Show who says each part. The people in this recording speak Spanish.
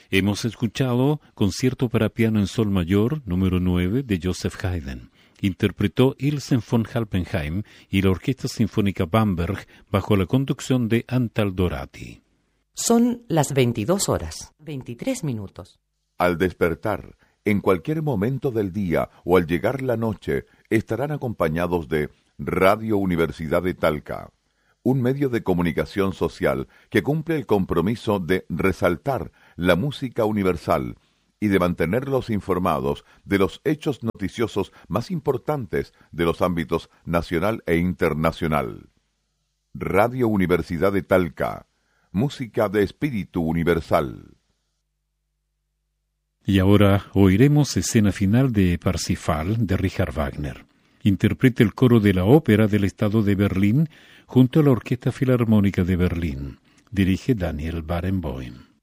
Speaker 1: Hemos escuchado Concierto para piano en sol mayor, número 9, de Joseph Haydn. Interpretó Ilsen von Heppenheim y la Orquesta Sinfónica Bamberg bajo la conducción de Antal Dorati.
Speaker 2: Son las 22 horas, 23 minutos.
Speaker 3: Al despertar, en cualquier momento del día o al llegar la noche, estarán acompañados de Radio Universidad de Talca, un medio de comunicación social que cumple el compromiso de resaltar la música universal y de mantenerlos informados de los hechos noticiosos más importantes de los ámbitos nacional e internacional. Radio Universidad de Talca, música de espíritu universal.
Speaker 1: Y ahora oiremos escena final de Parsifal de Richard Wagner. Interpreta el coro de la Ópera del Estado de Berlín junto a la Orquesta Filarmónica de Berlín. Dirige Daniel Barenboim.